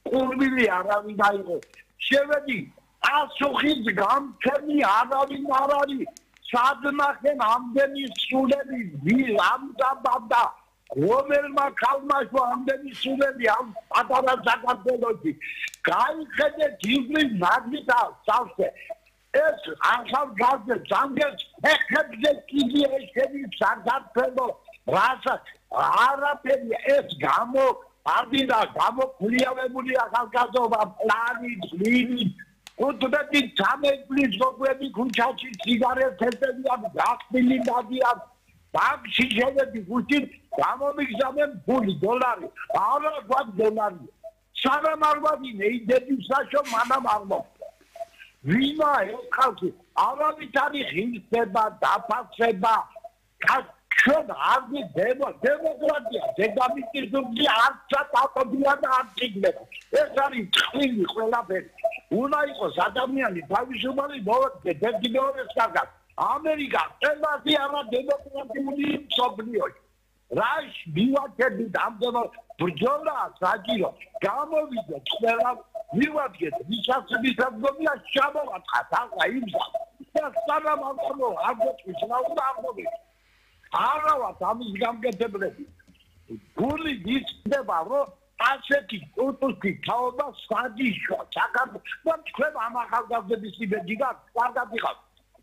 ყურბილი არავინ დაიღო. შევედი ასოხის გამჩენი არავინ არ არის. სადნახენ ამდენი სულები ამდაბდა. რომელმა ქალმაშო ამდენი სულები ამ პატარა საქართველოში. გაიხედეთ იგლის ნაგზით სავსე. ეს ახალგაზრდა ძანგებს ეხებზე კიდე ეშენი საქართველოს რასაც არაფერი ეს ადინა გამოქვლიავებული ახალგაზრდობა პლანი ძვირი უთბეთი ჩამეკვლის გოგვები ქუჩაში სიგარეტები ამ გახსნილი დადიან ბანკში შევედი გუშინ გამომიგზავნენ $5 არა გვაქვს დოლარი სანამ არ ვადინე იდების საშო მანამ არ მოხდა ვინა ეს ხალხი არავით არის ღირსება დაფასება ჩვენ არგი დემოკრატია დედამიწის არც აკობია და არც იგნება ეს არის წყვილი ყველაფერი უნდა იყოს ადამიანი თავისუფალი მოვეცე დედიგეორეს კარგად ამერიკა ყველასი არა დემოკრატიული მსოფლიოში რაშ მივაჩერდით ამდენო ბრძოლა საჭირო გამოვიდეთ ყველა მივადგეთ ვისასწრებია შამოვაწყათ ახლა იმსა და სანამ ამბობ არ გოჩვის რა უნდა ამბობ არავათ ამის გამგებლები გული ისდება რომ ასეთი კულტურის თაობა სადიშო საქართველოს თქვენ ამ ახალგაზრდების იმედი გაქვთ კარგად იყავთ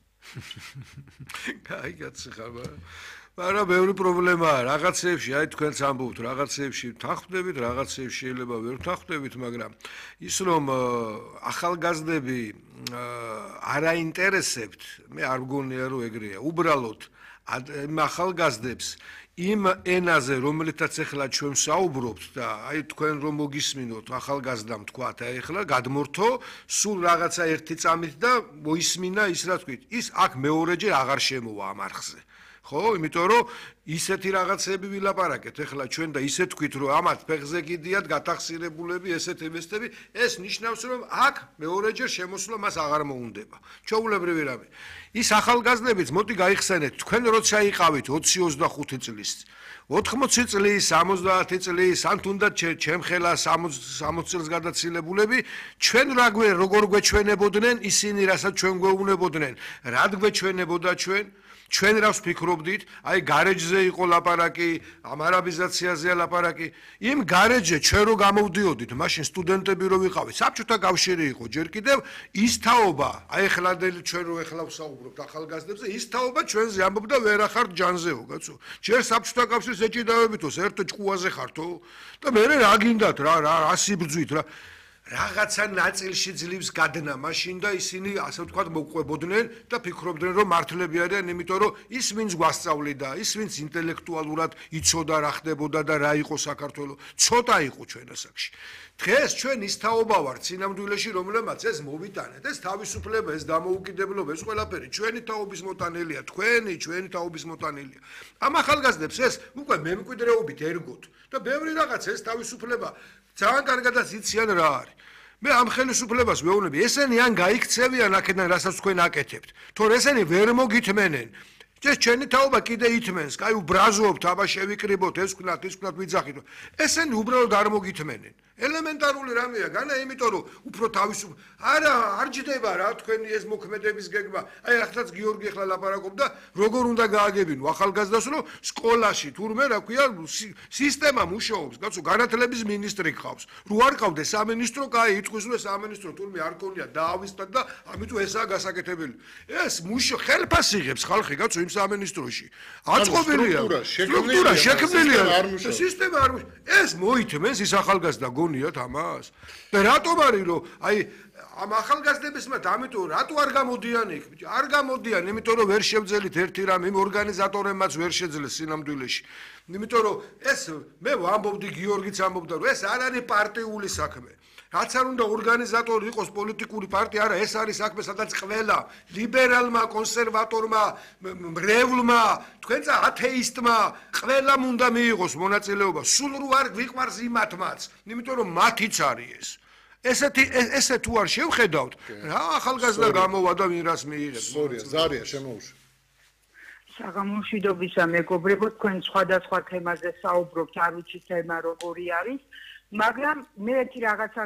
კაი კაცი ხარ მაგრამ ბევრი პრობლემაა რაღაცეებში აი თქვენც ამბობთ რაღაცეებში ვთანხმდებით რაღაცეებში შეიძლება ვერ ვთანხმდებით მაგრამ ის რომ ახალგაზრდები არ აინტერესებთ მე არ მგონია რომ ეგრეა უბრალოდ ახალგაზრდებს იმ ენაზე რომელთაც ახლა ჩვენ საუბრობთ და აი თქვენ რომ მოგისმინოთ ახალგაზრდამ თქვათ აი ახლა გადმორთო სულ რაღაცა ერთი წამით და მოისმინა ის რა თქვით ის აქ მეორეჯერ აღარ შემოვა ამ არხზე ხო იმიტომ რომ ისეთი რაღაცები ვილაპარაკეთ ახლა ჩვენ და ისე თქვით რომ ამათ ფეხზე გიდიათ გათახსირებულები ესეთი ვესტები ეს ნიშნავს რომ აქ მეორეჯერ შემოსვლა მას აღარ მოუნდება ჩვეულებრივი რამე ის ახალგაზრდებიც მოდი გაიხსენეთ თქვენ როცა იყავით 20-25 წლის 80 წლის 70 წლის ან თუნდაც ჩემ ხელა 60 წელს გადაცილებულები ჩვენ როგორ გვეჩვენებოდნენ ისინი რასაც ჩვენ გვეუბნებოდნენ რად გვეჩვენებოდა ჩვენ რას ფიქრობდით? აი გარეჯზე იყო ლაპარაკი, ამ არაბიზაციაზეა ლაპარაკი. იმ გარეჯზე ჩვენ რო გამოვდიოდით, მაშინ სტუდენტები რო ვიყავით, საბჭოთა კავშირი იყო ჯერ კიდევ ის თაობა, აი ეხლადელი ჩვენ რო ეხლა ვსაუბრობთ ახალგაზრდებზე, ის თაობა ჩვენზე ამბობდა ვერ ახართ ჯანზეო, კაცო. ჯერ საბჭოთა კავშირს ეჭიდავებითო, საერთო ჭკუაზე ხართო? და მე რა გინდათ რა სიბრძვით რა რაღაცა ნაწილში ძლივს გადნა მაშინ და ისინი ასე ვთქვათ მოყვებოდნენ და ფიქრობდნენ რომ მართლები არიან იმიტომ რომ ის ვინც გვასწავლიდა ის ვინც ინტელექტუალურად იცოდა რა ხდებოდა და რა იყო საქართველო ცოტა იყო ჩვენ ასაკში დღეს ჩვენ ის თაობა ვართ სინამდვილეში რომელმაც ეს მოვიტანეთ ეს თავისუფლება ეს დამოუკიდებლობა ეს ყველაფერი ჩვენი თაობის მოტანილია ჩვენი თაობის მოტანილია ამ ახალგაზრდებს ეს უკვე მემკვიდრეობით ერგოთ და ბევრი რაღაც ეს თავისუფლება ძალიან კარგადაც იციან რა არის მე ამ ხელისუფლებას ვეუბნები ესენი ან გაიქცევიან აქედან რასაც თქვენ აკეთებთ თორე ესენი ვერ მოგითმენენ ეს ჩვენი თაობა კიდე ითმენს კაი უბრაზობთ აბა შევიკრიბოთ ეს ვქნათ ვიძახით ესენი უბრალოდ არ მოგითმენენ ელემენტარული რამეა განა იმიტომ რომ უფრო არა არ ჯდება რა თქვენი ეს მოქმედების გეგმა აი ახლა გიორგი ახლა ლაპარაკობდა როგორ უნდა გააგებინო ახალგაზრდას რომ სკოლაში თურმე რა ქვია სისტემა მუშაობს კაცო განათლების მინისტრი გყავს რო არ ყავდეს სამინისტრო კაი იტყვის რომ სამინისტრო თურმე არ ქონია დაავისდათ და ამიტომ ესაა გასაკეთებელი ეს ხელფას იღებს ხალხი კაცო იმ სამინისტროში აწყობილია სტრუქტურა შექმნილია სისტემა არ ეს მოითმენს ის ახალგაზრდა გონიათ ამას და რატომ არის რომ აი ამ ახალგაზრდებისმა ამიტომ რატო არ გამოდიან იქ არ გამოდიან იმიტომ რომ ვერ შევძელით ერთი რამ იმ ორგანიზატორებმაც ვერ შეძლეს სინამდვილეში იმიტომ რომ ეს მე ვამბობდი გიორგიც ამბობდა რომ ეს არ არის პარტიული საქმე რაც არ უნდა ორგანიზატორი იყოს პოლიტიკური პარტია არა ეს არის საქმე სადაც ყველა ლიბერალმა კონსერვატორმა მრევლმა თქვენცა ათეისტმა ყველამ უნდა მიიღოს მონაწილეობა სულ რო არ გვიყვარს იმათმაც იმიტომ რომ მათიც არის ეს ესე თუ არ შევხედავთ რა ახალგაზრდა გამოვა და ვინ რას მიიღებს ზარია შემოუშვა საგამომშვიდობისა მეგობრებო თქვენ სხვადასხვა თემაზე საუბრობთ არ ვიცი თემა როგორი არის მაგრამ მე ერთი რაღაცა